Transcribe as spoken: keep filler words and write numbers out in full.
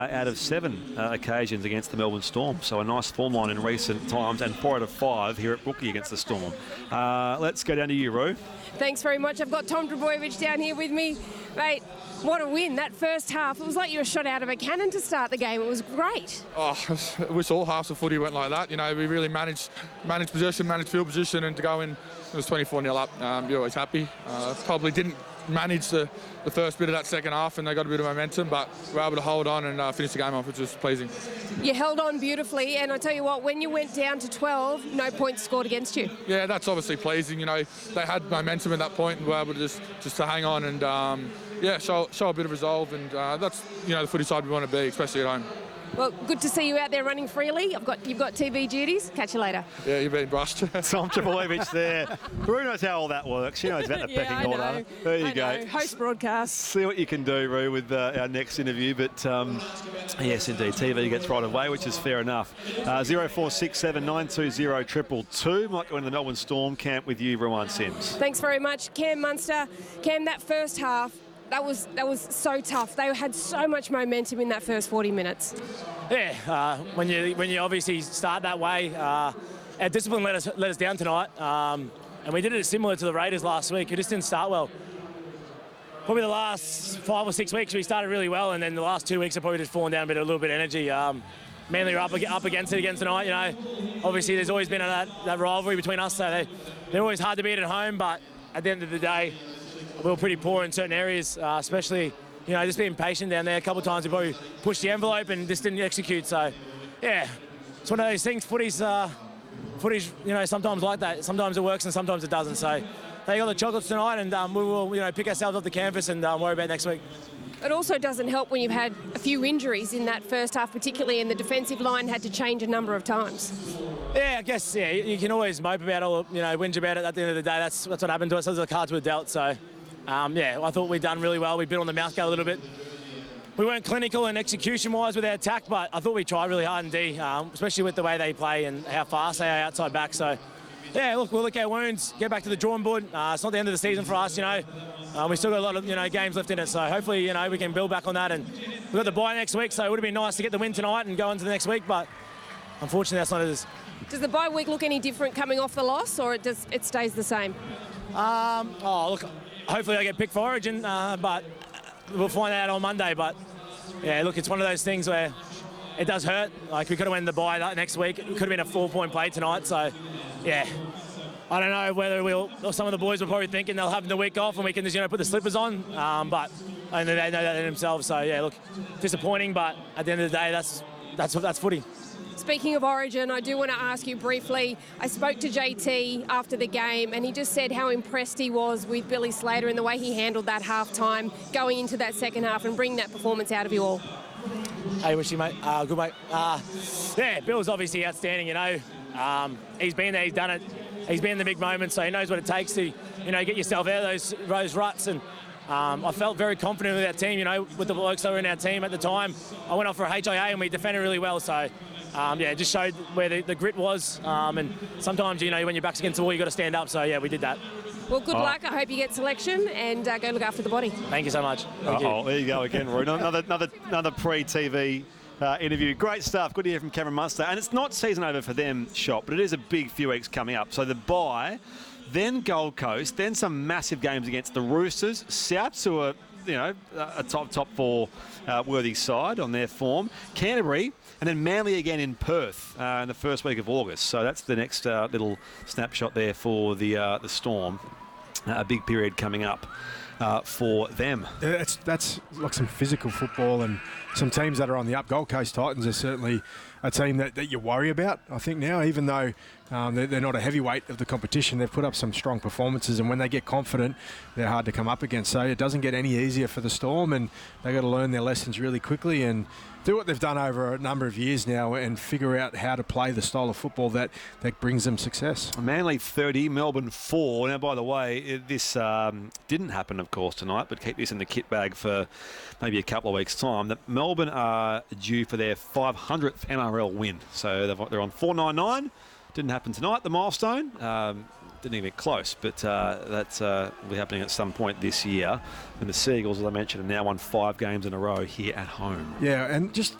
out of seven uh, occasions against the Melbourne Storm. So a nice form line in recent times, and four out of five here at Brookie against the Storm. Uh, let's go down to you, Roo. Thanks very much. I've got Tom Trbojevic down here with me. Mate, what a win. That first half, it was like you were shot out of a cannon to start the game. It was great. Oh, I wish all halves of footy went like that. You know, we really managed managed possession, managed field position, and to go in, it was twenty-four nil up. Um, you're always happy. Uh, probably didn't manage the, the first bit of that second half, and they got a bit of momentum, but we were able to hold on and uh, finish the game off, which was pleasing. You held on beautifully, and I tell you what, when you went down to twelve, no points scored against you. Yeah, that's obviously pleasing. You know, they had momentum at that point and were able to just, just to hang on and, um, yeah, show, show a bit of resolve, and uh, that's, you know, the footy side we want to be, especially at home. Well, good to see you out there running freely. I've got You've got T V duties. Catch you later. Yeah, you've been brushed. Tom Trbojevic there. Roo knows how all that works. She knows about the yeah, pecking I order. know. There you I go. know. Host broadcast. See what you can do, Roo, with uh, our next interview. But um, yes, indeed, T V gets right away, which is fair enough. Uh, zero four six seven nine two zero two two two. Might go into the Melbourne Storm camp with you, Ruan Sims. Thanks very much, Cam Munster. Cam, that first half, that was that was so tough. They had so much momentum in that first forty minutes. Yeah, uh, when you when you obviously start that way, uh, our discipline let us let us down tonight, um, and we did it similar to the Raiders last week. We just didn't start well. Probably the last five or six weeks we started really well, and then the last two weeks have probably just fallen down a bit, a little bit of energy. Um, Manly are up up against it again tonight. You know, obviously there's always been a, that, that rivalry between us, so they they're always hard to beat at home. But at the end of the day, we were pretty poor in certain areas, uh, especially. You know, just being patient down there. A couple of times we probably pushed the envelope and just didn't execute. So, yeah, it's one of those things. Footy's, uh, footy's, you know, sometimes like that. Sometimes it works and sometimes it doesn't. So, they got the chocolates tonight, and um, we will, you know, pick ourselves off the canvas and um, worry about next week. It also doesn't help when you've had a few injuries in that first half, particularly, and the defensive line had to change a number of times. Yeah, I guess, yeah, you can always mope about all, you know, whinge about it at the end of the day. That's, that's what happened to us. Those are the cards we're dealt, so... Um, yeah, I thought we'd done really well. We bit on the mouth guard a little bit. We weren't clinical and execution-wise with our attack, but I thought we tried really hard indeed, um, especially with the way they play and how fast they are outside back. So, yeah, look, we'll look at our wounds, get back to the drawing board. Uh, it's not the end of the season for us, you know. Uh, we've still got a lot of, you know, games left in it, so hopefully, you know, we can build back on that. And we've got the bye next week, so it would have been nice to get the win tonight and go into the next week, but unfortunately, that's not it. Does the bye week look any different coming off the loss, or it does it stays the same? Um, oh, look... Hopefully I get picked for Origin, uh, but we'll find out on Monday. But, yeah, look, it's one of those things where it does hurt. Like, we could have won the bye that next week. It could have been a four-point play tonight. So, yeah, I don't know whether we'll... Some of the boys were probably thinking they'll have the week off and we can just, you know, put the slippers on. Um, but and they know that in themselves. So, yeah, look, disappointing. But at the end of the day, that's that's that's footy. Speaking of Origin, I do want to ask you briefly, I spoke to J T after the game and he just said how impressed he was with Billy Slater and the way he handled that half-time going into that second half and bringing that performance out of you all. Hey, Wishy, mate. Uh, good, mate. Uh, yeah, Bill's obviously outstanding, you know. Um, he's been there, he's done it. He's been in the big moments, so he knows what it takes to, you know, get yourself out of those, those ruts. And um, I felt very confident with our team, you know, with the blokes that were in our team at the time. I went off for a H I A and we defended really well, so... Um, yeah, it just showed where the, the grit was, um, and sometimes, you know, when your back's against the wall, you've got to stand up, so, yeah, we did that. Well, good oh. luck. I hope you get selection, and uh, go look after the body. Thank you so much. Thank oh, you. There you go again, Roy. Another, another, another pre-T V uh, interview. Great stuff. Good to hear from Cameron Munster. And it's not season over for them, Shop, but it is a big few weeks coming up. So the bye, then Gold Coast, then some massive games against the Roosters, Souths, who are, you know, a top, top four uh, worthy side on their form, Canterbury, and then Manly again in Perth uh, in the first week of August. So that's the next uh, little snapshot there for the uh, the Storm. Uh, a big period coming up uh, for them. That's that's like some physical football, and some teams that are on the up. Gold Coast Titans are certainly a team that, that you worry about, I think, now, even though um, they're, they're not a heavyweight of the competition. They've put up some strong performances, and when they get confident, they're hard to come up against. So it doesn't get any easier for the Storm, and they've got to learn their lessons really quickly and do what they've done over a number of years now and figure out how to play the style of football that, that brings them success. Manly thirty, Melbourne four. Now, by the way, it, this um, didn't happen, of course, tonight, but keep this in the kit bag for maybe a couple of weeks' time. That Melbourne are due for their five hundredth N R L win. So they're on four ninety-nine. Didn't happen tonight, the milestone. Um, didn't even get close, but uh, that's uh, will be happening at some point this year. And the Seagulls, as I mentioned, have now won five games in a row here at home. Yeah, and just